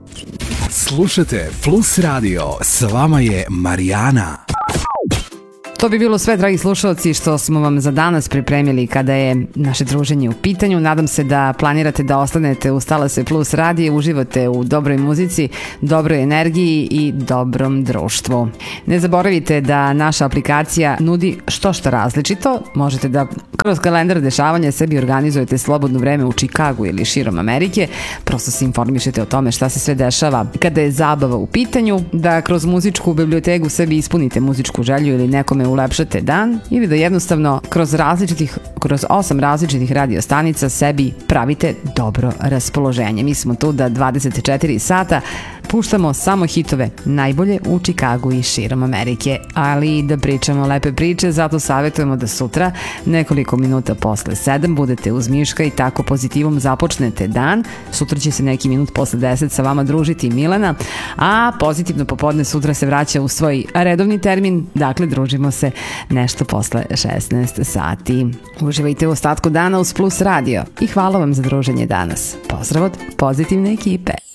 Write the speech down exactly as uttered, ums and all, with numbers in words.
Slušajte Plus Radio, s vama je Marijana. To bi bilo sve, dragi slušalci, što smo vam za danas pripremili kada je naše druženje u pitanju. Nadam se da planirate da ostanete uz Talase Plus radije, uživate u dobroj muzici, dobroj energiji i dobrom društvu. Ne zaboravite da naša aplikacija nudi što što različito. Možete da kroz kalendar dešavanja sebi organizujete slobodno vreme u Čikagu ili širom Amerike. Prosto se informišete o tome šta se sve dešava kada je zabava u pitanju, da kroz muzičku biblioteku sebi ispunite muzičku želju ili nekome ulepšate dan, ili da jednostavno kroz različitih, kroz osam različitih radio stanica sebi pravite dobro raspoloženje. Mi smo tu da dvadeset četiri sata puštamo samo hitove, najbolje u Čikagu i širom Amerike, ali i da pričamo lepe priče, zato savjetujemo da sutra nekoliko minuta posle sedam budete uz Miška i tako pozitivom započnete dan. Sutra će se neki minut posle deset sa vama družiti Milena, a pozitivno popodne sutra se vraća u svoj redovni termin, dakle družimo se nešto posle šesnaest sati. Uživajte u ostatku dana uz Plus Radio i hvala vam za druženje danas. Pozdrav od pozitivne ekipe.